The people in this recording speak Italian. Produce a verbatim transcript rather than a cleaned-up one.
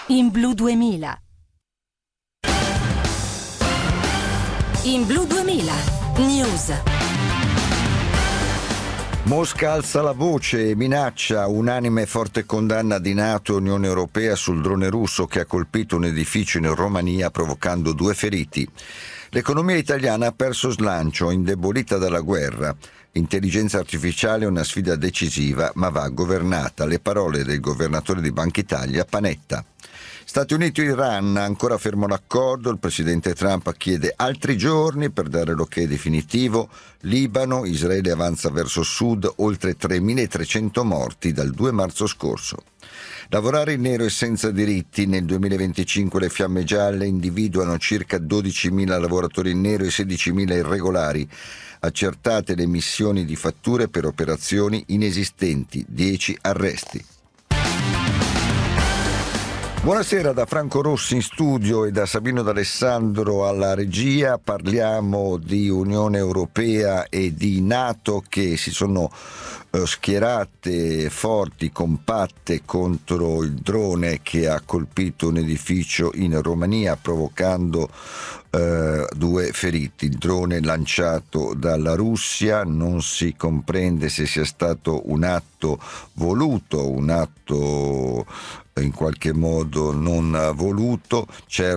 In Blu duemila. In Blu duemila. News. Mosca alza la voce e minaccia unanime forte condanna di NATO e Unione Europea sul drone russo che ha colpito un edificio in Romania provocando due feriti. L'economia italiana ha perso slancio, indebolita dalla guerra. L'intelligenza artificiale è una sfida decisiva, ma va governata. Le parole del governatore di Banca Italia, Panetta. Stati Uniti e Iran, ancora fermo l'accordo, il presidente Trump chiede altri giorni per dare l'ok definitivo. Libano, Israele avanza verso sud, oltre tremilatrecento morti dal due marzo scorso. Lavorare in nero e senza diritti. Nel duemilaventicinque le Fiamme Gialle individuano circa dodicimila lavoratori in nero e sedicimila irregolari. Accertate le emissioni di fatture per operazioni inesistenti, dieci arresti. Buonasera da Franco Rossi in studio e da Sabino D'Alessandro alla regia. Parliamo di Unione Europea e di NATO che si sono eh, schierate forti, compatte contro il drone che ha colpito un edificio in Romania provocando eh, due feriti. Il drone lanciato dalla Russia, non si comprende se sia stato un atto voluto, un atto in qualche modo non voluto. Certo,